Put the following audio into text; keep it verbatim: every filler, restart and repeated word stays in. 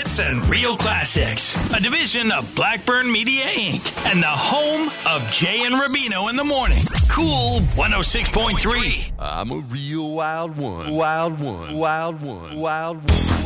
hits and real classics. A division of Blackburn Media, Incorporated. And the home of Jay and Rubino in the morning. Cool one oh six point three. I'm a real wild one. Wild one. Wild one. Wild one.